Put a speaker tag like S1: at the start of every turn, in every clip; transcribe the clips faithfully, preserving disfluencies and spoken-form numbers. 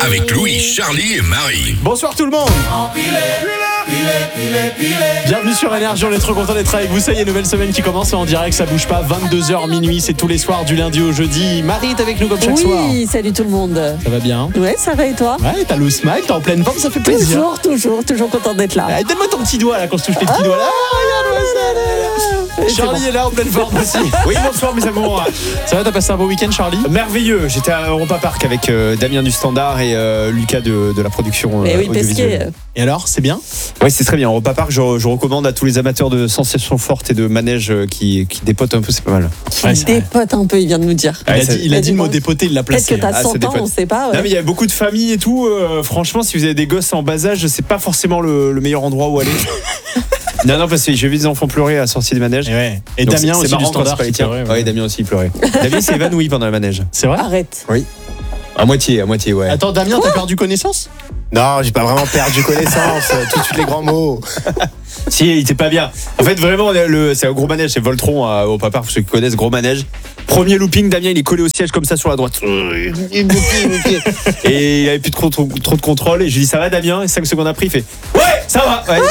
S1: avec Louis, Charlie et Marie.
S2: Bonsoir tout le monde. Bienvenue sur Énergie, on est trop content d'être avec vous. Ça y est, nouvelle semaine qui commence en direct, ça bouge pas. vingt-deux heures minuit, c'est tous les soirs du lundi au jeudi. Marie est avec nous comme chaque
S3: oui,
S2: soir.
S3: Oui, salut tout le monde.
S2: Ça va bien?
S3: Ouais, ça va et toi?
S2: Ouais, t'as le smile, t'es en pleine forme, ça fait plaisir.
S3: Toujours, toujours, toujours content d'être là.
S2: Allez, donne-moi ton petit doigt là, quand je touche les petits
S3: Ah,
S2: doigts là. Regarde-moi ça là. Charlie
S3: bon.
S2: est là en pleine forme aussi.
S4: Oui, bonsoir mes amours.
S2: Ça va, t'as passé un beau week-end, Charlie?
S4: Merveilleux, j'étais à Europa Park avec euh, Damien du Standard et euh, Lucas de, de la production.
S3: Et
S4: euh,
S3: oui,
S4: audiovisuelle.
S3: Pesquet.
S2: Et alors, c'est bien?
S4: Oui, c'est très bien. Europa Park, je, je recommande à tous les amateurs de sensations fortes et de manèges euh, qui, qui dépotent un peu, c'est pas mal.
S3: Qui
S2: Ouais, c'est vrai.
S3: dépote un peu, il vient de nous dire.
S2: Il a
S4: Ouais,
S2: dit,
S4: ça-
S2: il a dit le mot
S3: Peut-être
S2: dépoter, il l'a placé.
S3: que t'as
S4: Ah,
S3: cent
S4: ça
S3: ans,
S4: dépote.
S3: on sait pas. Ouais.
S4: Non mais il y a beaucoup de familles et tout. euh, franchement, si vous avez des gosses en bas âge, c'est pas forcément le, le meilleur endroit où aller. non, non, parce que j'ai vu des enfants pleurer à la sortie des manèges.
S2: Et, ouais. Et
S4: Donc,
S2: Damien
S4: c'est-
S2: aussi
S4: c'est
S2: du
S4: marrant quand
S2: Standard
S4: c'est pas les
S2: qui
S4: tiens.
S2: pleurait, ouais.
S4: Ouais, Damien aussi il pleurait. Damien s'est évanoui pendant le manège.
S2: C'est vrai?
S3: Arrête.
S4: Oui. À moitié, à moitié, ouais.
S2: Attends, Damien, t'as perdu connaissance?
S5: Non, j'ai pas vraiment perdu connaissance. Tout de suite les grands mots.
S4: Si, il était pas bien. En fait, vraiment, le, le- c'est un gros manège, c'est Voltron à- au Papa, pour ceux qui connaissent, gros manège. Premier looping, Damien, il est collé au siège comme ça sur la droite. Et il avait plus trop, trop, trop de contrôle. Et je lui dis, ça va, Damien? Et cinq secondes après, il fait, ouais, ça va. Ouais.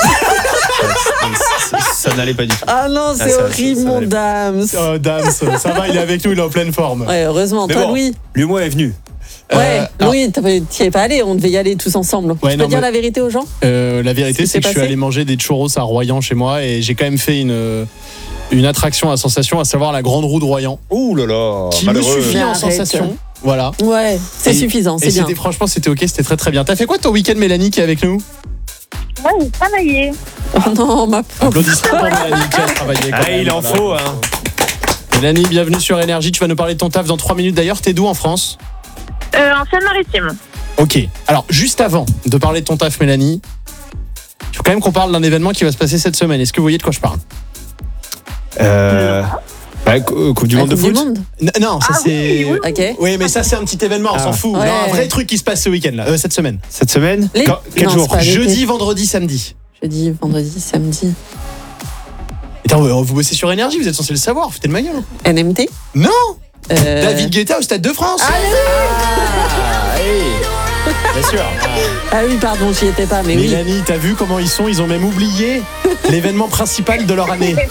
S4: ça, ça- ça n'allait pas du tout.
S3: Ah non, c'est
S4: Ah, ça-
S3: horrible,
S4: ça- ça
S3: mon
S4: allait.
S3: dame.
S2: Oh, Dams, ça va, il est avec nous, il est en pleine forme.
S3: Ouais, heureusement.
S4: Mais
S3: Toi,
S4: bon,
S3: Louis?
S4: Lui, moi, est venu.
S2: Euh,
S3: Ouais,
S2: alors-
S3: Louis, t'avais- t'y es pas allé, on devait y aller tous ensemble.
S2: Ouais,
S3: tu
S2: non,
S3: peux dire
S2: mais-
S3: la vérité aux gens?
S2: Euh, la vérité,
S3: Ce qui
S2: c'est que
S3: s'est
S2: je suis
S3: passé
S2: allé manger des churros à Royan chez moi et j'ai quand même fait une, une attraction à sensation, à savoir la grande roue de Royan,
S4: Ouh là là,
S2: qui
S4: malheureux.
S2: me suffit
S3: Mais
S2: en
S3: arrête.
S2: sensation. Voilà.
S3: Ouais, c'est
S2: Et-
S3: suffisant,
S2: Et
S3: c'est bien.
S2: c'était franchement, c'était ok, c'était très très bien. T'as fait quoi ton week-end, Mélanie, qui est avec nous?
S6: Ouais, j'ai travaillé.
S3: Oh non, ma pauvre.
S2: Applaudissements pour Mélanie qui a travaillé. quand
S4: Ah,
S2: même,
S4: il en
S2: voilà.
S4: faut, hein.
S2: Mélanie, bienvenue sur Énergie. Tu vas nous parler de ton taf dans trois minutes. D'ailleurs, t'es d'où en France?
S6: Euh, en Seine-Maritime.
S2: Ok. Alors, juste avant de parler de ton taf, Mélanie, il faut quand même qu'on parle d'un événement qui va se passer cette semaine. Est-ce que vous voyez de quoi je parle?
S4: Euh, bah, cou- Coupe du
S3: La
S4: monde de
S3: Coupe
S4: foot.
S3: du monde.
S2: N- Non, ça
S6: Ah
S2: c'est.
S6: oui,
S3: Ok.
S2: Oui, mais ça c'est un petit événement, on
S4: Ah.
S2: s'en fout.
S3: Ouais.
S2: Non, un vrai truc qui se passe ce week-end là, euh, cette semaine.
S4: Cette semaine
S3: Les-
S4: Quand- Quel
S3: Non,
S4: jour
S3: c'est pas l'été.
S2: Jeudi, vendredi, samedi.
S3: Jeudi, vendredi, samedi.
S2: Attends, euh, vous bossez sur Énergie, vous êtes censé le savoir, foutez de ma gueule.
S3: N M T.
S2: Non,
S3: Euh,
S2: David Guetta au Stade de France.
S3: Ah,
S4: Ah, oui. Bien sûr.
S3: ah oui, pardon, j'y étais pas, mais oui.
S2: Mélanie, t'as vu comment ils sont? Ils ont même oublié l'événement principal de leur année.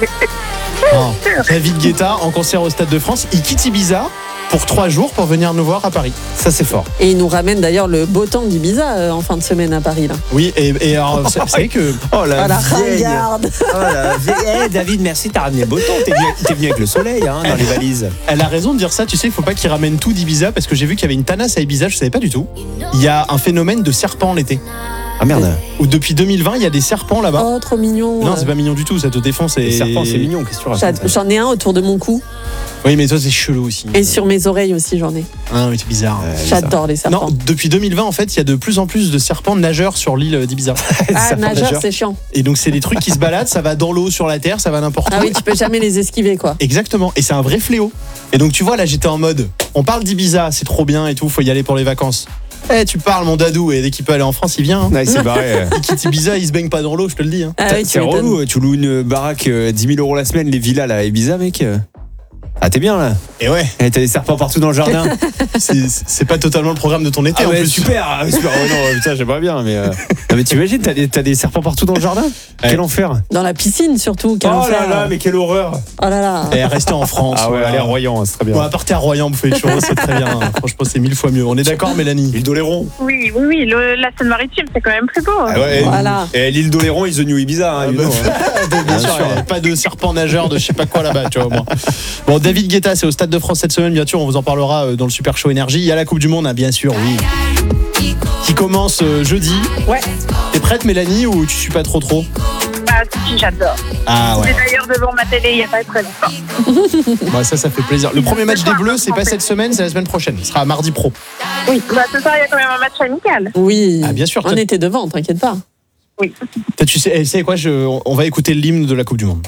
S2: Non. David Guetta en concert au Stade de France, il quitte Ibiza pour trois jours pour venir nous voir à Paris.
S4: Ça, c'est fort.
S3: Et il nous ramène d'ailleurs le beau temps d'Ibiza euh, en fin de semaine à Paris. Là.
S2: Oui, et, et alors, c'est c'est vrai que.
S4: Oh la
S3: Ah la
S4: vieille.
S3: ringarde.
S4: Oh la vieille. Eh, David, merci, t'as ramené le beau temps. T'es venu, t'es venu avec le soleil hein, dans les valises.
S2: Elle a raison de dire ça, tu sais, il faut pas qu'il ramène tout d'Ibiza parce que j'ai vu qu'il y avait une tanasse à Ibiza, je savais pas du tout. Il y a un phénomène de serpents l'été.
S4: Ah merde.
S2: Où depuis deux mille vingt, il y a des serpents là-bas.
S3: Oh, trop mignon.
S2: Non,
S3: euh.
S2: c'est pas mignon du tout, ça te défonce. Et...
S4: Les serpents, c'est mignon, qu'est-ce que tu racontes,
S3: J'a-
S4: ça
S3: J'en ai un autour de mon cou
S2: Oui, mais toi, c'est chelou aussi.
S3: et sur mes oreilles aussi, j'en ai.
S2: Ah, mais c'est bizarre.
S4: Euh,
S3: J'adore les serpents.
S2: Non, depuis deux mille vingt, en fait, il y a de plus en plus de serpents nageurs sur l'île d'Ibiza.
S4: Les
S3: Ah,
S4: serpents
S3: nageur,
S4: nageurs.
S3: c'est chiant.
S2: Et donc, c'est des trucs qui se baladent, ça va dans l'eau, sur la terre, ça va n'importe
S3: Ah
S2: où.
S3: oui, tu peux jamais les esquiver, quoi.
S2: Exactement, et c'est un vrai fléau. Et donc, tu vois, là, j'étais en mode, on parle d'Ibiza, c'est trop bien et tout, faut y aller pour les vacances. Eh, tu parles, mon dadou, et dès qu'il peut aller en France, il vient. Hein.
S4: Ouais, c'est barré.
S2: Il quitte Ibiza, il se baigne pas dans l'eau, je te le dis. Hein.
S3: Ah oui, tu
S4: C'est
S3: m'étonnes.
S4: relou, tu loues une baraque euh, dix mille euros la semaine, les villas là, à Ibiza, mec. Ah, t'es bien là.
S2: Et ouais,
S4: Eh, T'as des serpents partout dans le jardin.
S2: c'est c'est pas totalement le programme de ton été
S4: Ah,
S2: en
S4: ouais,
S2: plus.
S4: super, ah, super. Oh, non, putain, j'aimerais bien, mais. euh, Non, mais t'imagines, t'as des, t'as des serpents partout dans le jardin. Quel enfer.
S3: Dans la piscine, surtout. quel
S4: Oh
S3: enfer.
S4: là là, mais quelle horreur.
S3: Oh là là.
S2: Et rester en France.
S4: Ah ouais,
S2: voilà.
S4: allez à Royan, c'est très bien.
S2: Bon, à partir à Royan, bouffer des churros, c'est très bien. Franchement, c'est mille fois mieux. On est d'accord, Mélanie?
S4: L'île d'Oléron.
S6: Oui, oui, oui. Le, la Seine-Maritime, c'est quand même plus beau.
S4: Ah ouais,
S3: Voilà.
S4: Et l'île d'Oléron, ils the new Ibiza. Hein,
S2: Ah
S4: you
S2: bah,
S4: know, hein.
S2: Bien
S4: Bien
S2: sûr,
S4: sûr.
S2: il y a pas de serpent nageur de je sais pas quoi là-bas, tu vois, au moins. Bon, David Guetta, c'est au Stade de France cette semaine, bien sûr, on vous en parlera euh, dans le Super Show Énergie. Il y a la Coupe du Monde, hein, bien sûr, oui. Qui commence euh, jeudi.
S6: Ouais.
S2: T'es prête, Mélanie, ou tu suis pas trop trop?
S6: Ah, si, j'adore.
S2: Ah
S6: J'étais
S2: ouais.
S6: d'ailleurs devant ma télé il n'y a pas très longtemps.
S2: Ouais, ça, ça fait plaisir. Le premier match des Bleus, c'est pas cette semaine, c'est la semaine prochaine. Ce sera mardi pro.
S6: Oui. Bah, ce soir, il y a quand même un match amical.
S3: Oui.
S2: Ah, bien sûr,
S3: On
S2: toi-
S3: était devant, t'inquiète pas.
S6: Oui.
S2: Toi, tu sais, eh, sais quoi, je, on va écouter l'hymne de la Coupe du Monde.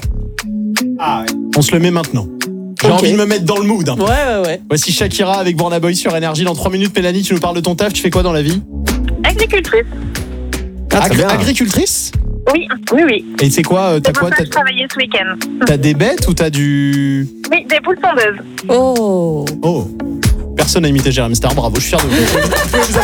S4: Ah ouais.
S2: On se le met maintenant. J'ai
S3: Ok.
S2: envie de me mettre dans le mood. Hein.
S3: Ouais, ouais, ouais.
S2: Voici Shakira avec Burna Boy sur Énergie. Dans trois minutes, Mélanie, tu nous parles de ton taf. Tu fais quoi dans la vie?
S6: Agricultrice.
S4: Ah, très
S2: Agri-
S4: bien.
S2: Agricultrice?
S6: Oui, oui, oui.
S2: Et c'est quoi? euh, T'as
S6: C'est pour
S2: quoi?
S6: ça
S2: T'as
S6: que je travaillais ce week-end.
S2: t'as des bêtes ou t'as du.
S6: Oui, des poules tondeuses.
S3: Oh.
S2: Oh. Personne n'a imité Jérém Star, bravo, je suis fier de vous.